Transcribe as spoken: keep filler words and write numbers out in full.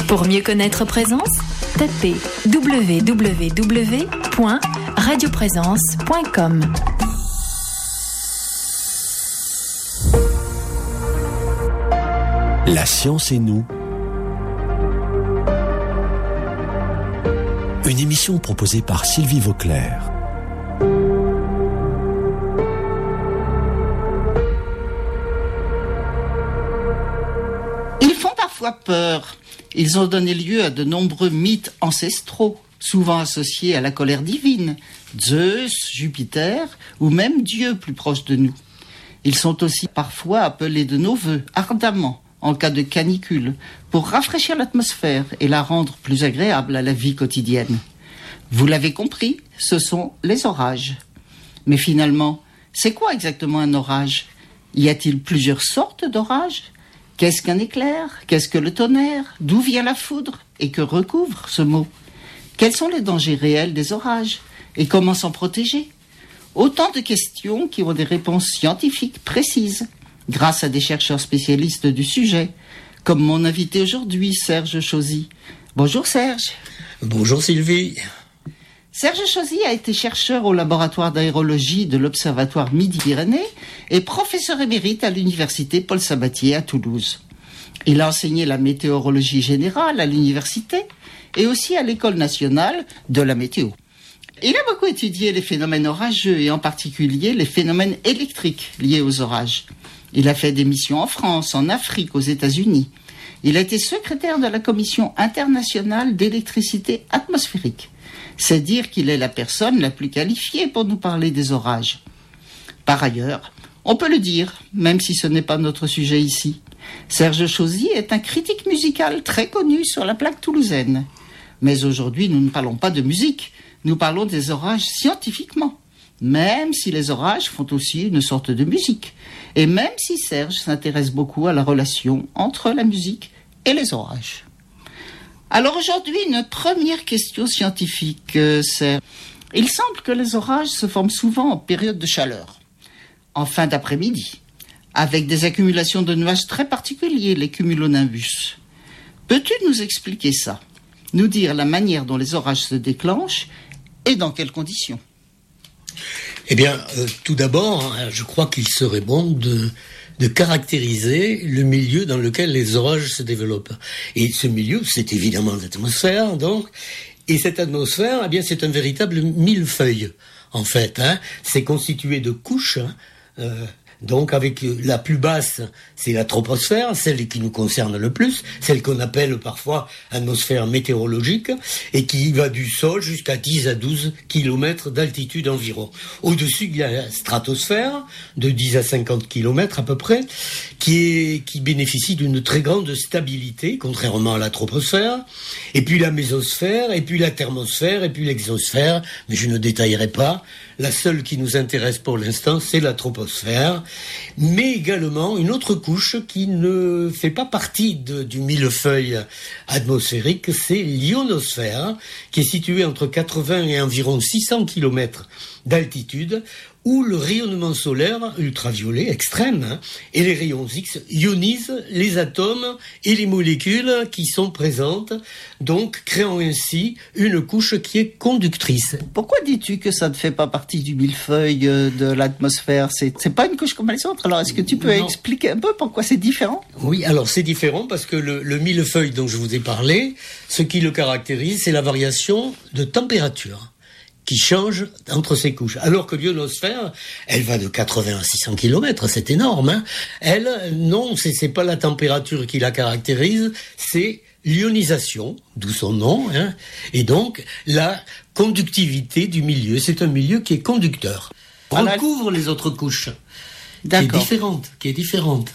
Pour mieux connaître Présence, tapez w w w point radio présence point com. La science et nous. Une émission proposée par Sylvie Vauclair. Ils font parfois peur. Ils ont donné lieu à de nombreux mythes ancestraux, souvent associés à la colère divine, Zeus, Jupiter, ou même Dieu plus proche de nous. Ils sont aussi parfois appelés de nos vœux, ardemment, en cas de canicule, pour rafraîchir l'atmosphère et la rendre plus agréable à la vie quotidienne. Vous l'avez compris, ce sont les orages. Mais finalement, c'est quoi exactement un orage ? Y a-t-il plusieurs sortes d'orages ? Qu'est-ce qu'un éclair ? Qu'est-ce que le tonnerre ? D'où vient la foudre ? Et que recouvre ce mot ? Quels sont les dangers réels des orages ? Et comment s'en protéger ? Autant de questions qui ont des réponses scientifiques précises, grâce à des chercheurs spécialistes du sujet, comme mon invité aujourd'hui, Serge Chauzy. Bonjour Serge. Bonjour Sylvie. Serge Chauzy a été chercheur au laboratoire d'aérologie de l'Observatoire Midi-Pyrénées et professeur émérite à l'université Paul Sabatier à Toulouse. Il a enseigné la météorologie générale à l'université et aussi à l'École nationale de la météo. Il a beaucoup étudié les phénomènes orageux et en particulier les phénomènes électriques liés aux orages. Il a fait des missions en France, en Afrique, aux États-Unis. Il a été secrétaire de la Commission internationale d'électricité atmosphérique. C'est dire qu'il est la personne la plus qualifiée pour nous parler des orages. Par ailleurs, on peut le dire, même si ce n'est pas notre sujet ici, Serge Chauzy est un critique musical très connu sur la plaque toulousaine. Mais aujourd'hui, nous ne parlons pas de musique, nous parlons des orages scientifiquement. Même si les orages font aussi une sorte de musique. Et même si Serge s'intéresse beaucoup à la relation entre la musique et les orages. Alors aujourd'hui, une première question scientifique, euh, Serge. Il semble que les orages se forment souvent en période de chaleur, en fin d'après-midi, avec des accumulations de nuages très particuliers, les cumulonimbus. Peux-tu nous expliquer ça ? Nous dire la manière dont les orages se déclenchent et dans quelles conditions ? Eh bien, euh, tout d'abord, je crois qu'il serait bon de, de caractériser le milieu dans lequel les orages se développent. Et ce milieu, c'est évidemment l'atmosphère, donc. Et cette atmosphère, eh bien, c'est un véritable millefeuille, en fait. Hein. C'est constitué de couches, hein, euh, donc avec la plus basse, c'est la troposphère, celle qui nous concerne le plus, celle qu'on appelle parfois atmosphère météorologique, et qui va du sol jusqu'à dix à douze kilomètres d'altitude environ. Au-dessus, il y a la stratosphère, de dix à cinquante kilomètres à peu près, qui est, qui bénéficie d'une très grande stabilité, contrairement à la troposphère, et puis la mésosphère, et puis la thermosphère, et puis l'exosphère, mais je ne détaillerai pas. La seule qui nous intéresse pour l'instant, c'est la troposphère, mais également une autre couche qui ne fait pas partie de, du millefeuille atmosphérique, c'est l'ionosphère, qui est située entre quatre-vingts et environ six cents kilomètres d'altitude, où le rayonnement solaire ultraviolet extrême hein, et les rayons X ionisent les atomes et les molécules qui sont présentes, donc créant ainsi une couche qui est conductrice. Pourquoi dis-tu que ça ne fait pas partie du millefeuille de l'atmosphère ? C'est, c'est pas une couche comme les autres. Alors est-ce que tu peux non. expliquer un peu pourquoi c'est différent ? Oui, alors c'est différent parce que le, le millefeuille dont je vous ai parlé, ce qui le caractérise, c'est la variation de température qui change entre ces couches. Alors que l'ionosphère, elle va de quatre-vingts à six cents kilomètres, c'est énorme. Hein. Elle, non, c'est, c'est pas la température qui la caractérise, c'est l'ionisation, d'où son nom, hein, et donc la conductivité du milieu. C'est un milieu qui est conducteur, recouvre les autres couches, D'accord. qui est différente, qui est différente.